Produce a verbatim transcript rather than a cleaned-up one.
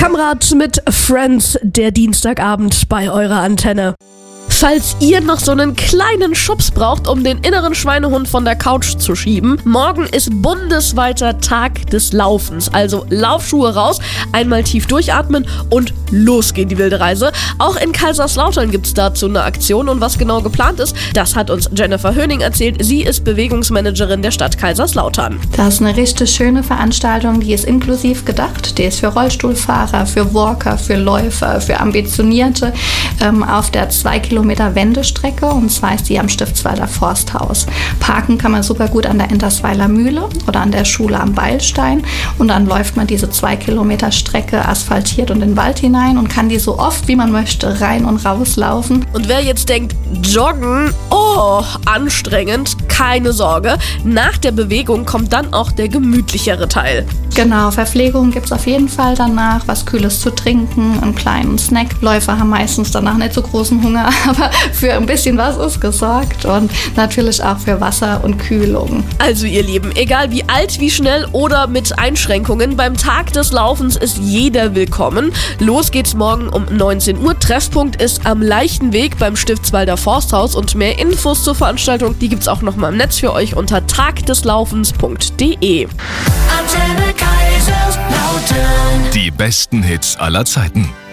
Kamerad mit Friends, der Dienstagabend bei eurer Antenne. Falls ihr noch so einen kleinen Schubs braucht, um den inneren Schweinehund von der Couch zu schieben, morgen ist bundesweiter Tag des Laufens. Also Laufschuhe raus, einmal tief durchatmen und los geht die wilde Reise. Auch in Kaiserslautern gibt es dazu eine Aktion und was genau geplant ist, das hat uns Jennifer Höning erzählt. Sie ist Bewegungsmanagerin der Stadt Kaiserslautern. Das ist eine richtig schöne Veranstaltung, die ist inklusiv gedacht. Die ist für Rollstuhlfahrer, für Walker, für Läufer, für Ambitionierte ähm, auf der zwei Kilometer Wendestrecke, und zwar ist die am Stiftswalder Forsthaus. Parken kann man super gut an der Entersweiler Mühle oder an der Schule am Beilstein, und dann läuft man diese zwei Kilometer Strecke asphaltiert und in den Wald hinein und kann die so oft wie man möchte rein und raus laufen. Und wer jetzt denkt, joggen, oh, anstrengend, keine Sorge. Nach der Bewegung kommt dann auch der gemütlichere Teil. Genau, Verpflegung gibt es auf jeden Fall danach, was Kühles zu trinken, einen kleinen Snack. Läufer haben meistens danach nicht so großen Hunger, aber für ein bisschen was ist gesorgt, und natürlich auch für Wasser und Kühlung. Also ihr Lieben, egal wie alt, wie schnell oder mit Einschränkungen, beim Tag des Laufens ist jeder willkommen. Los geht's morgen um neunzehn Uhr. Treffpunkt ist am Leichtenweg beim Stiftswalder Forsthaus, und mehr Infos zur Veranstaltung, die gibt's auch nochmal im Netz für euch unter tagdeslaufens punkt de. Antenne Kaiserslautern. Die besten Hits aller Zeiten.